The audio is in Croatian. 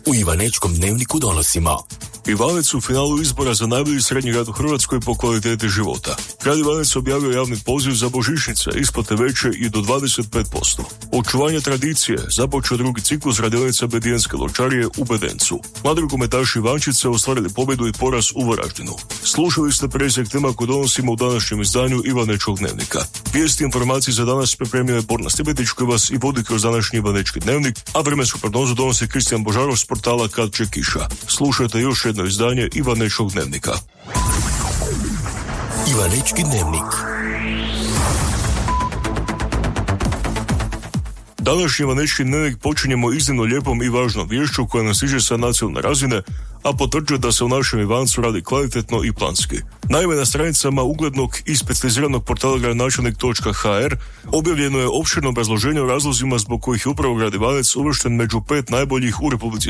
U Ivanečkom dnevniku donosimo: Ivanec u finalu izbora za najbolji srednji grad u Hrvatskoj po kvaliteti života. Grad Ivanec objavio javni poziv za božićnice, isplate veće i do 25%. Očuvanje tradicije započeo drugi ciklus radionica Bedijenske ločarije u Bedencu. Mladi rukometaši Ivančice ostvarili pobjedu i poraz u Varaždinu. Slušali ste presjek tema koju donosimo u današnjem izdanju Ivanečkog dnevnika. Vijesti i informacije za danas pripremio je Borna Stipetić koji vas i vodi kroz današnji Ivanečki dnevnik, a vremensku prognozu donosi Kristijan Božarov s portala Kad će kiša. Slušajte još jedno izdanje Ivanečkog dnevnika. Ivanečki dnevnik. Današnji Ivanečki dnevnik počinjemo iznimno lijepom i važnom viješću koja nas stiže sa nacionalne razine, a potvrđuje da se u našem Ivancu radi kvalitetno i planski. Naime, na stranicama uglednog i specijaliziranog portala gradonačelnik.hr objavljeno je opširno obrazloženje o razlozima zbog kojih je upravo grad Ivanec uvršten među 5 najboljih u Republici